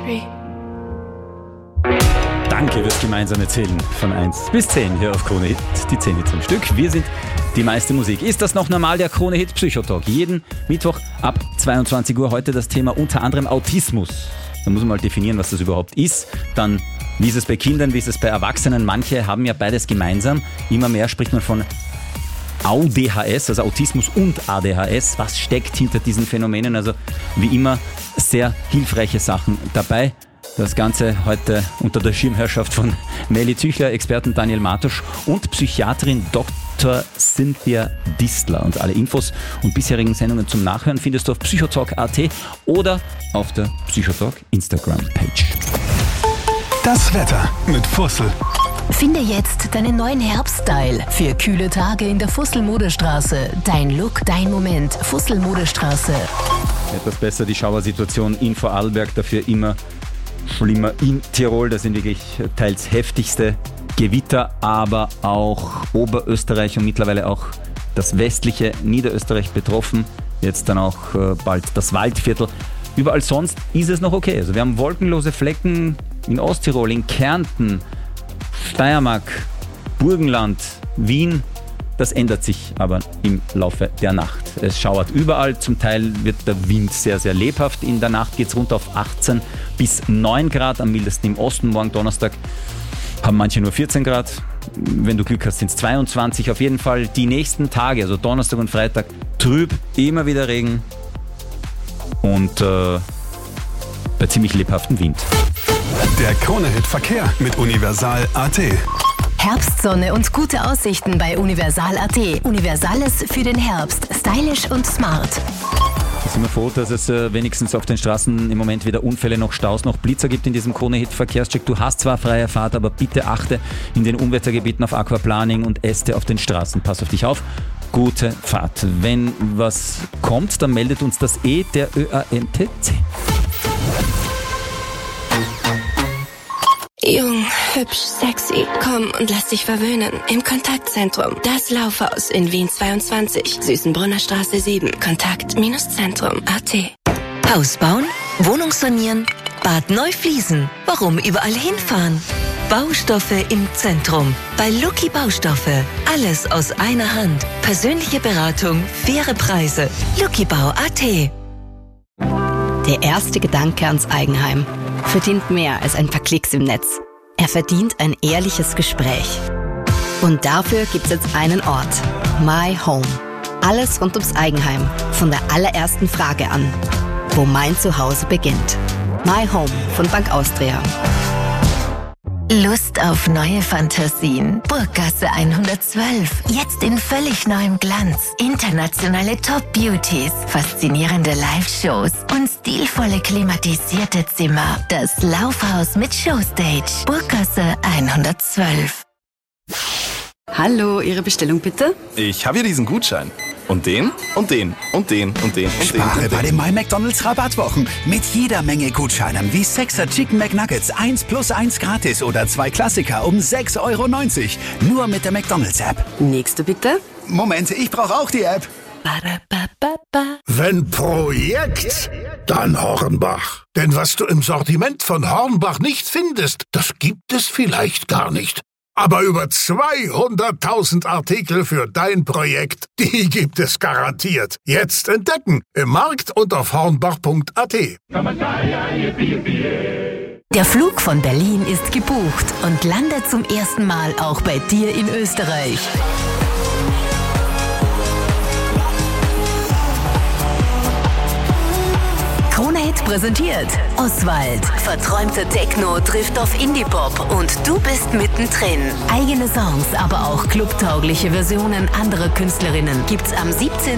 Danke fürs gemeinsame Zählen von 1 bis 10 hier auf Krone Hit, die 10 Hits am Stück. Wir sind die meiste Musik. Ist das noch normal, der Krone Hit Psychotalk? Jeden Mittwoch ab 22 Uhr. Heute das Thema unter anderem Autismus. Da muss man mal definieren, was das überhaupt ist. Dann, wie ist es bei Kindern, wie ist es bei Erwachsenen? Manche haben ja beides gemeinsam. Immer mehr spricht man von ADHS, also Autismus und ADHS. Was steckt hinter diesen Phänomenen? Also wie immer sehr hilfreiche Sachen dabei. Das Ganze heute unter der Schirmherrschaft von Melly Züchler, Experten Daniel Martusch und Psychiaterin Dr. Cynthia Distler. Und alle Infos und bisherigen Sendungen zum Nachhören findest du auf psychotalk.at oder auf der Psychotalk Instagram-Page. Das Wetter mit Fussel. Finde jetzt deinen neuen Herbststyle für kühle Tage in der Fussel-Modestraße. Dein Look, dein Moment. Fussel-Modestraße. Etwas besser die Schauersituation in Vorarlberg, dafür immer schlimmer in Tirol. Das sind wirklich teils heftigste Gewitter, aber auch Oberösterreich und mittlerweile auch das westliche Niederösterreich betroffen. Jetzt dann auch bald das Waldviertel. Überall sonst ist es noch okay. Also wir haben wolkenlose Flecken in Osttirol, in Kärnten, Steiermark, Burgenland, Wien. Das ändert sich aber im Laufe der Nacht. Es schauert überall, zum Teil wird der Wind sehr, sehr lebhaft. In der Nacht geht es runter auf 18 bis 9 Grad, am mildesten im Osten. Morgen Donnerstag haben manche nur 14 Grad. Wenn du Glück hast, sind es 22. Auf jeden Fall die nächsten Tage, also Donnerstag und Freitag, trüb, immer wieder Regen und bei ziemlich lebhaftem Wind. Der Krone-Hit Verkehr mit Universal.at. Herbstsonne und gute Aussichten bei Universal.at. Universales für den Herbst. Stylisch und smart. Ich bin froh, dass es wenigstens auf den Straßen im Moment weder Unfälle noch Staus noch Blitzer gibt in diesem Krone-Hit-Verkehrscheck. Du hast zwar freie Fahrt, aber bitte achte in den Unwettergebieten auf Aquaplaning und Äste auf den Straßen. Pass auf dich auf. Gute Fahrt. Wenn was kommt, dann meldet uns das der ÖANTC. Jung, hübsch, sexy. Komm und lass dich verwöhnen. Im Kontaktzentrum. Das Laufhaus in Wien 22. Süßenbrunner Straße 7. Kontakt-Zentrum.at. Haus bauen? Wohnung sanieren? Bad neu fließen? Warum überall hinfahren? Baustoffe im Zentrum. Bei Lucky Baustoffe. Alles aus einer Hand. Persönliche Beratung, faire Preise. LuckyBau.at. Der erste Gedanke ans Eigenheim verdient mehr als ein paar Klicks im Netz. Er verdient ein ehrliches Gespräch. Und dafür gibt's jetzt einen Ort. My Home. Alles rund ums Eigenheim. Von der allerersten Frage an. Wo mein Zuhause beginnt. My Home von Bank Austria. Lust auf neue Fantasien? Burggasse 112. Jetzt in völlig neuem Glanz. Internationale Top-Beauties, faszinierende Live-Shows und stilvolle klimatisierte Zimmer. Das Laufhaus mit Showstage. Burggasse 112. Hallo, Ihre Bestellung bitte? Ich habe hier diesen Gutschein. Und den, und den, und den, und den, und Spare den. bei den My McDonald's Rabattwochen. Mit jeder Menge Gutscheinen wie 6er Chicken McNuggets 1 plus 1 gratis oder 2 Klassiker um 6,90 €. Nur mit der McDonald's App. Nächste bitte? Moment, ich brauche auch die App. Wenn Projekt, dann Hornbach. Denn was du im Sortiment von Hornbach nicht findest, das gibt es vielleicht gar nicht. Aber über 200.000 Artikel für dein Projekt, die gibt es garantiert. Jetzt entdecken im Markt und auf hornbach.at. Der Flug von Berlin ist gebucht und landet zum ersten Mal auch bei dir in Österreich. Krone-Hit präsentiert Oswald. Verträumte Techno trifft auf Indie-Pop und du bist mittendrin. Eigene Songs, aber auch clubtaugliche Versionen anderer Künstlerinnen gibt's am 17.